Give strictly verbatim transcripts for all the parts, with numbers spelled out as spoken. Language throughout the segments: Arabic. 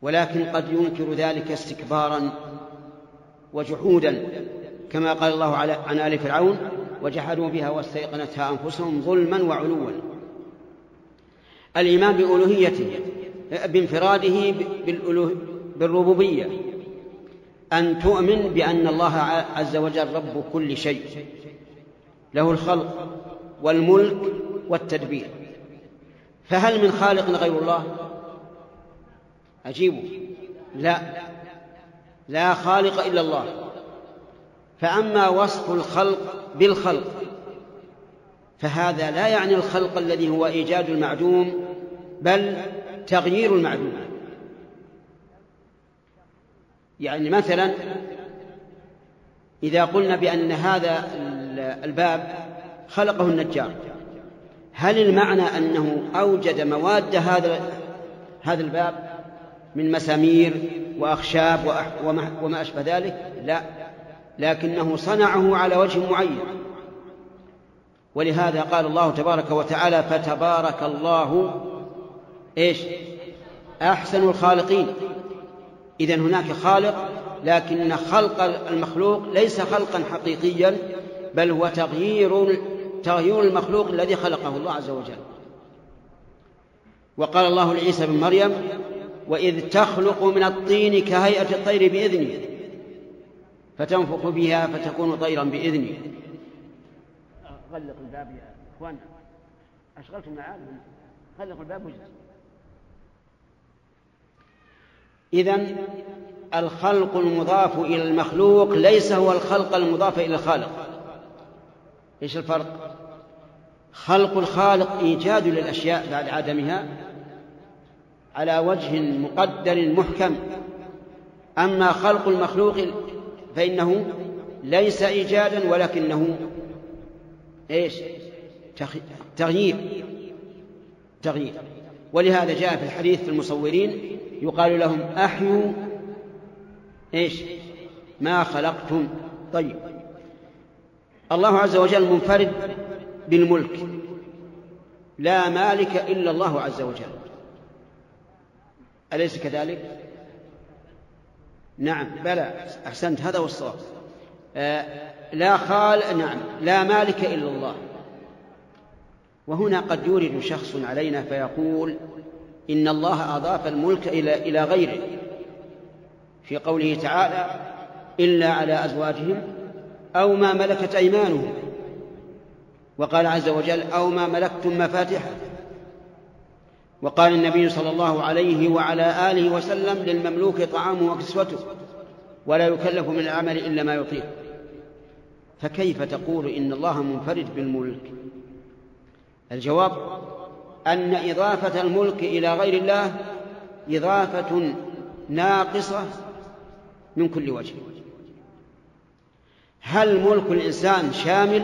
ولكن قد ينكر ذلك استكبارا وجحودا، كما قال الله عن آل فرعون: وجحدوا بها واستيقنتها أنفسهم ظلما وعلوا. الإيمان بألوهيته بانفراده بالربوبية، أن تؤمن بأن الله عز وجل رب كل شيء، له الخلق والملك والتدبير. فهل من خالق غير الله؟ أجيبوا: لا، لا خالق إلا الله. فأما وصف الخلق بالخلق فهذا لا يعني الخلق الذي هو إيجاد المعدوم، بل تغيير المعدوم. يعني مثلا إذا قلنا بأن هذا الباب خلقه النجار، هل المعنى أنه أوجد مواد هذا هذا الباب من مسامير وأخشاب وما أشبه ذلك؟ لا، لكنه صنعه على وجه معين. ولهذا قال الله تبارك وتعالى: فتبارك الله إيش؟ أحسن الخالقين. إذن هناك خالق، لكن خلق المخلوق ليس خلقا حقيقيا، بل هو تغيير تغيير المخلوق الذي خلقه الله عز وجل. وقال الله لعيسى بن مريم: وإذ تخلق من الطين كهيئة الطير بإذني فتنفخ بها فتكون طيرا بإذني. غلق الباب يا أخوان، أشغلتم العالم، غلق الباب وجد. إذن الخلق المضاف إلى المخلوق ليس هو الخلق المضاف إلى الخالق. إيش الفرق؟ خلق الخالق إيجاد للأشياء بعد عدمها على وجه مقدر محكم، أما خلق المخلوق فإنه ليس إيجادا ولكنه إيش؟ تغيير تغيير. ولهذا جاء في الحديث في المصورين يقال لهم: أحيوا إيش؟ ما خلقتم. طيب، الله عز وجل منفرد بالملك، لا مالك إلا الله عز وجل، أليس كذلك؟ نعم، بلى، أحسنت، هذا هو الصواب. آه لا خال نعم لا مالك إلا الله. وهنا قد يورد شخص علينا فيقول: إن الله أضاف الملك إلى إلى غيره في قوله تعالى: إلا على أزواجهم أو ما ملكت أيمانهم، وقال عز وجل: أو ما ملكتم مفاتحه. وقال النبي صلى الله عليه وعلى آله وسلم: للمملوك طعامه وكسوته ولا يكلف من العمل إلا ما يطيق. فكيف تقول إن الله منفرد بالملك؟ الجواب أن إضافة الملك إلى غير الله إضافة ناقصة من كل وجه. هل ملك الإنسان شامل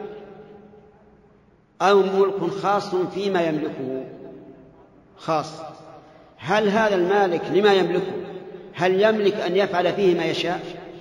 أو ملك خاص فيما يملكه؟ خاص. هل هذا المالك لما يملكه هل يملك أن يفعل فيه ما يشاء؟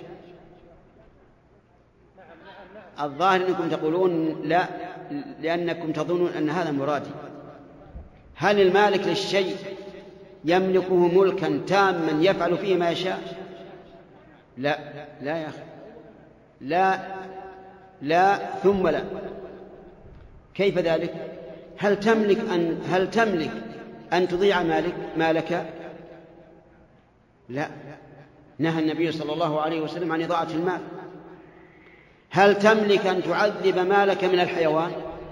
الظاهر أنكم تقولون لا، لأنكم تظنون أن هذا مرادي. هل المالك للشيء يملكه ملكا تاما يفعل فيه ما يشاء؟ لا، لا يا أخي، لا لا ثم لا. كيف ذلك؟ هل تملك أن هل تملك أن تضيع مالك مالك؟ لا، نهى النبي صلى الله عليه وسلم عن إضاعة المال. هل تملك أن تعذب مالك من الحيوان؟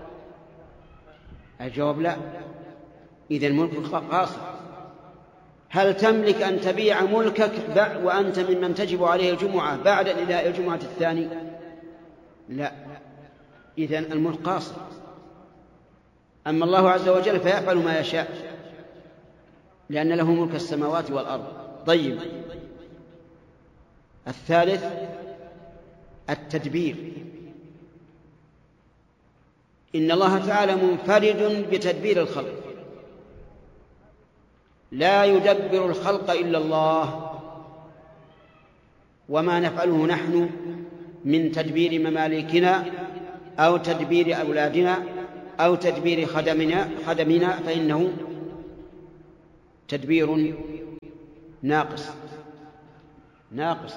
الجواب لا، إذا الملك قاصر. هل تملك أن تبيع ملكك وأنت ممن تجب عليه الجمعة بعد إلى الجمعة الثاني؟ لا، إذا الملك قاصر. أما الله عز وجل فيفعل ما يشاء لأن له ملك السماوات والأرض. طيب، الثالث التدبير. إن الله تعالى منفرد بتدبير الخلق، لا يدبر الخلق إلا الله. وما نفعله نحن من تدبير مماليكنا أو تدبير أولادنا أو تدبير خدمنا, خدمنا فإنه تدبير ناقص ناقص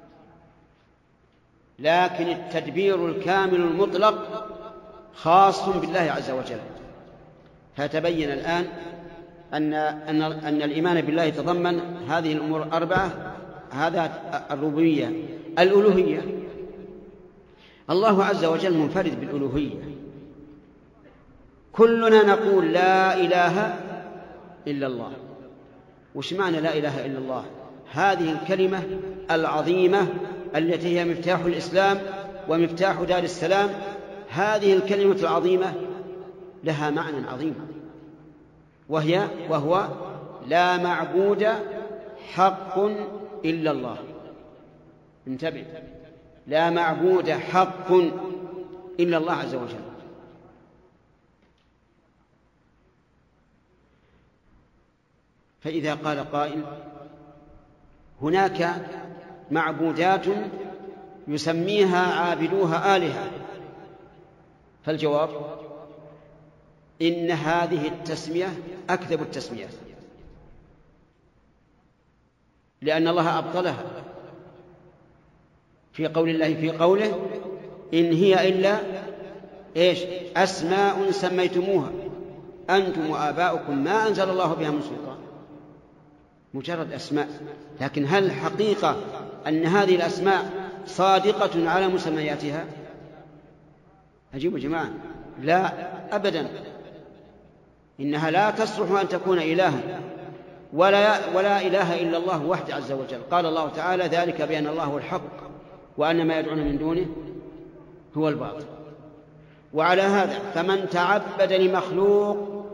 لكن التدبير الكامل المطلق خاص بالله عز وجل. فتبين الآن أن أن أن الإيمان بالله يتضمن هذه الأمور الأربعة. هذا الربوبية. الألوهية، الله عز وجل منفرد بالألوهية. كلنا نقول لا إله إلا الله. وش معنى لا إله إلا الله؟ هذه الكلمة العظيمة التي هي مفتاح الإسلام ومفتاح دار السلام، هذه الكلمة العظيمة لها معنى عظيم، وهي وهو لا معبود حق إلا الله. انتبه، لا معبود حق إلا الله عز وجل. فإذا قال قائل هناك معبودات يسميها عابدوها آلهة، فالجواب إن هذه التسمية أكذب التسمية، لأن الله أبطلها في قول الله في قوله إن هي إلا إيش؟ أسماء سميتموها أنتم وآباؤكم ما أنزل الله بها من سلطان. مجرد أسماء، لكن هل حقيقة أن هذه الأسماء صادقة على مسمياتها؟ أجيبوا جماعة، لا أبدا، إنها لا تصلح أن تكون إلها، ولا, ولا إله إلا الله وحده عز وجل. قال الله تعالى ذلك بأن الله هو الحق وأن ما يدعون من دونه هو الباطل. وعلى هذا فمن تعبد لمخلوق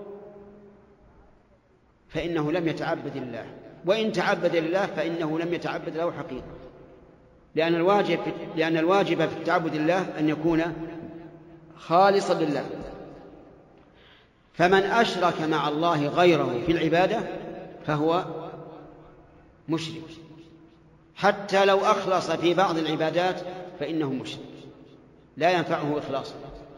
فإنه لم يتعبد الله، وإن تعبد لله فإنه لم يتعبد له حقيقة، لأن الواجب لأن الواجب في التعبد لله أن يكون خالصا لله. فمن أشرك مع الله غيره في العبادة فهو مشرك، حتى لو أخلص في بعض العبادات فإنه مشرك، لا ينفعه إخلاصه.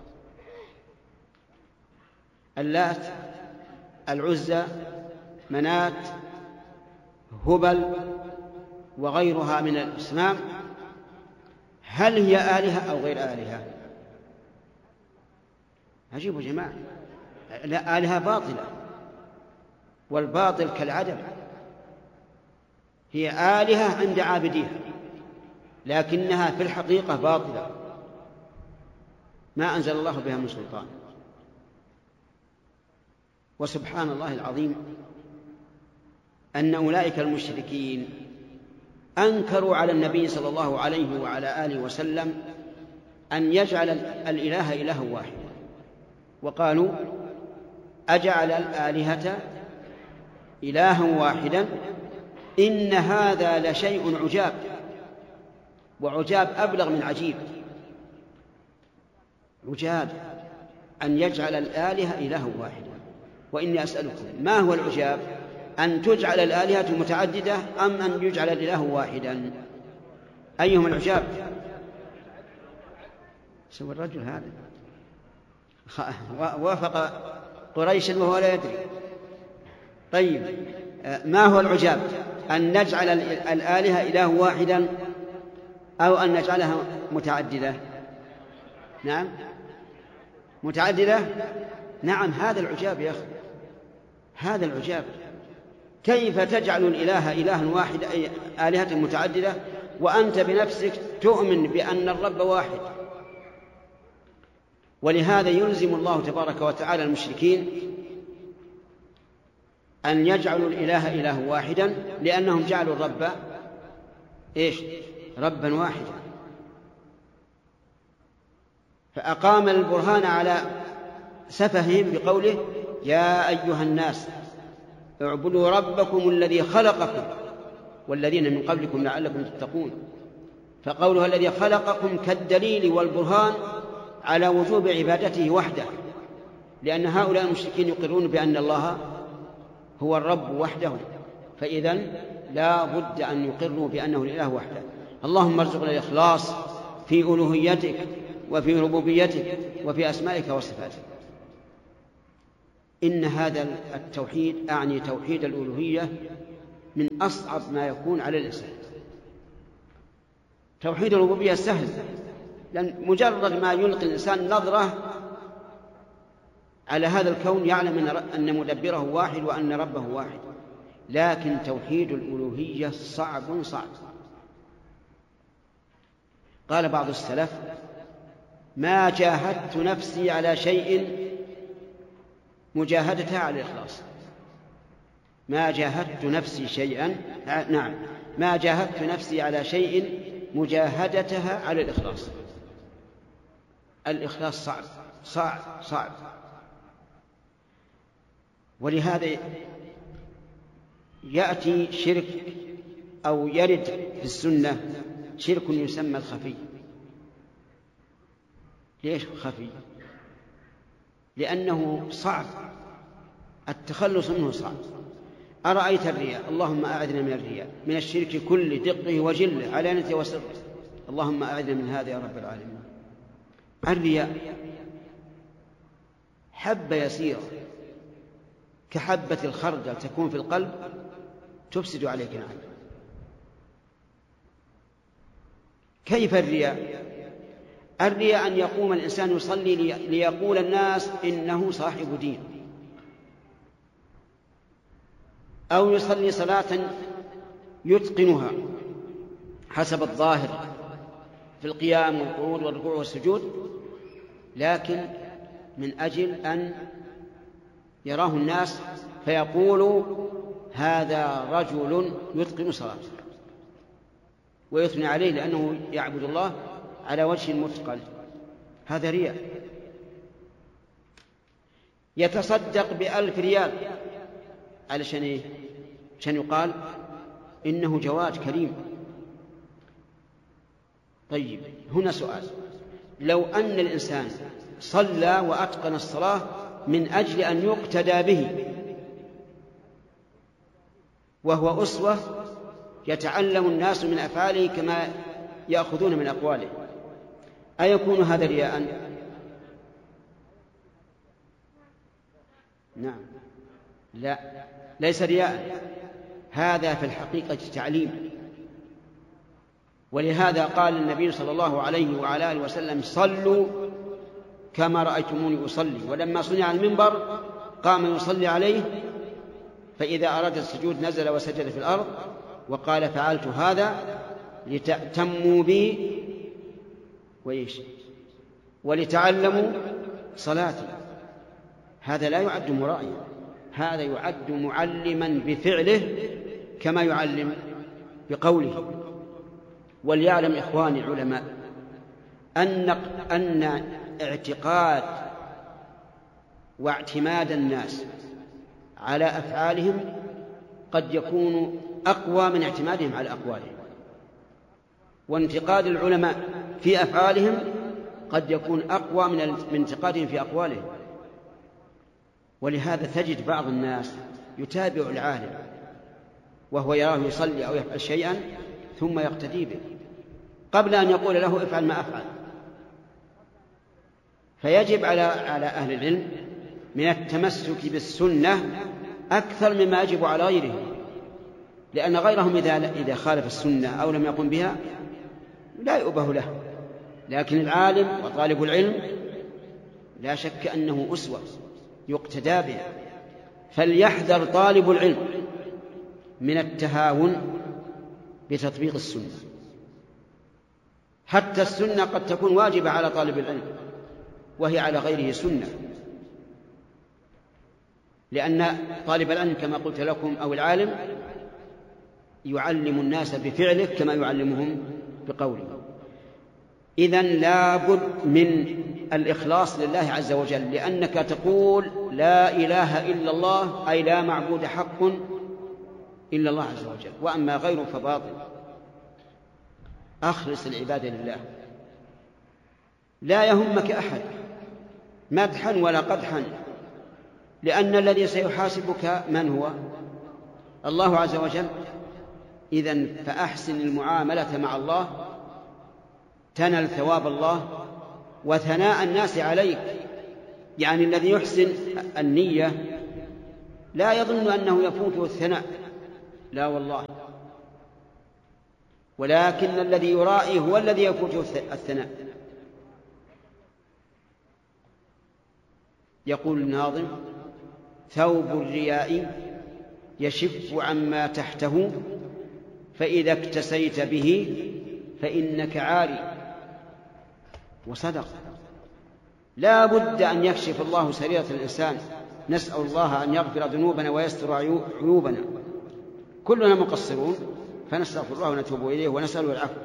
اللات، العزى، منات، هبل وغيرها من الأصنام، هل هي آلهة أو غير آلهة؟ عجيبوا جماعة، لا، آلهة باطلة، والباطل كالعدم. هي آلهة عند عابديها لكنها في الحقيقة باطلة ما أنزل الله بها من سلطان. وسبحان الله العظيم أن أولئك المشركين أنكروا على النبي صلى الله عليه وعلى آله وسلم أن يجعل الإله إله واحد، وقالوا أجعل الآلهة إلها واحدا إن هذا لشيء عجاب، وعجاب أبلغ من عجيب. عجاب أن يجعل الآلهة إله واحدا. وإني أسألكم ما هو العجاب؟ أن تجعل الآلهة متعددة أم أن يجعل الإله واحدا؟ أيهما العجاب؟ سوى الرجل هذا وافق قريشا وهو لا يدري. طيب، ما هو العجاب؟ أن نجعل الآلهة إله واحدا أو أن نجعلها متعددة؟ نعم متعددة، نعم، هذا العجاب يا أخي، هذا العجاب. كيف تجعل الإله إلها واحد أي آلهة متعددة وأنت بنفسك تؤمن بأن الرب واحد؟ ولهذا يلزم الله تبارك وتعالى المشركين أن يجعلوا الإله إله واحدا، لأنهم جعلوا الرب إيش؟ ربا واحدا. فأقام البرهان على سفههم بقوله يا أيها الناس اعبدوا ربكم الذي خلقكم والذين من قبلكم لعلكم تتقون. فقوله الذي خلقكم كالدليل والبرهان على وجوب عبادته وحده، لأن هؤلاء المشركين يقرون بأن الله هو الرب وحده، فإذن لا بد أن يقروا بأنه الإله وحده. اللهم ارزقنا الإخلاص في ألوهيتك وفي ربوبيتك وفي أسمائك وصفاتك. إن هذا التوحيد، أعني توحيد الألوهية، من أصعب ما يكون على الإنسان. توحيد الربوبية سهل، لأن مجرد ما يلقي الإنسان نظرة على هذا الكون يعلم أن مدبره واحد وأن ربه واحد. لكن توحيد الألوهية صعب صعب. قال بعض السلف: ما جاهدت نفسي على شيء مجاهدتها على الإخلاص. ما جاهدت نفسي شيئا نعم ما جاهدت نفسي على شيء مجاهدتها على الإخلاص. الإخلاص صعب صعب صعب. ولهذا يأتي شرك أو يرد في السنة شرك يسمى الخفي. ليش خفي؟ لأنه صعب التخلص منه، صعب. أرأيت الرياء؟ اللهم أعذنا من الرياء، من الشرك كله دقه وجله علانيته وسره، اللهم أعذنا من هذا يا رب العالمين. الرياء حبة يسيرة كحبة الخردل تكون في القلب تفسد عليك نعم. كيف الرياء؟ الرياء أن يقوم الإنسان يصلي ليقول الناس إنه صاحب دين، أو يصلي صلاة يتقنها حسب الظاهر في القيام والقعود والركوع والسجود، لكن من أجل أن يراه الناس فيقولوا هذا رجل يتقن صلاته، ويثني عليه لأنه يعبد الله على وجه متقن. هذا رياء. يتصدق بألف ريال علشان إيه؟ عشان يقال إنه جواد كريم. طيب هنا سؤال: لو أن الإنسان صلى وأتقن الصلاة من أجل أن يقتدى به وهو أسوة يتعلم الناس من أفعاله كما يأخذون من أقواله، أيكون هذا رياء؟ نعم، لا، ليس رياء، هذا في الحقيقة تعليم. ولهذا قال النبي صلى الله عليه وعلى آله وسلم: صلوا كما رأيتموني أصلي. ولما صنع المنبر قام يصلي عليه، فإذا أراد السجود نزل وسجد في الأرض، وقال: فعلت هذا لتأتموا بي وإيش ولتعلموا صلاتي. هذا لا يعد مرائيا، هذا يعد معلما بفعله كما يعلم بقوله. وليعلم إخواني العلماء أن أن اعتقاد واعتماد الناس على أفعالهم قد يكون أقوى من اعتمادهم على أقوالهم، وانتقاد العلماء في أفعالهم قد يكون أقوى من انتقادهم في أقوالهم. ولهذا تجد بعض الناس يتابع العالم وهو يراه يصلي أو يفعل شيئا ثم يقتدي به قبل أن يقول له افعل ما أفعل. فيجب على على أهل العلم من التمسك بالسنة أكثر مما يجب على غيرهم، لأن غيرهم إذا إذا خالف السنة أو لم يقم بها لا يؤبه له، لكن العالم وطالب العلم لا شك أنه أسوة يقتدى بها. فليحذر طالب العلم من التهاون بتطبيق السنة. حتى السنة قد تكون واجبة على طالب العلم وهي على غيره سنة، لأن طالب العلم كما قلت لكم أو العالم يعلم الناس بفعله كما يعلمهم بقوله. إذن لا بد من الإخلاص لله عز وجل، لأنك تقول لا إله إلا الله أي لا معبود حق إلا الله عز وجل، وأما غيره فباطل. أخلص العبادة لله، لا يهمك أحد مدحا ولا قدحا، لأن الذي سيحاسبك من هو؟ الله عز وجل. إذن فأحسن المعاملة مع الله تنل ثواب الله وثناء الناس عليك. يعني الذي يحسن النية لا يظن أنه يفوته الثناء، لا والله، ولكن الذي يرائي هو الذي يفوته الثناء. يقول الناظم: ثوب الرياء يشف عما تحته، فإذا اكتسيت به فإنك عاري. وصدق، لا بد أن يكشف الله سريرة الإنسان. نسأل الله أن يغفر ذنوبنا ويستر عيوبنا. كلنا مقصرون، فنستغفر الله ونتوب إليه ونسأله العفو.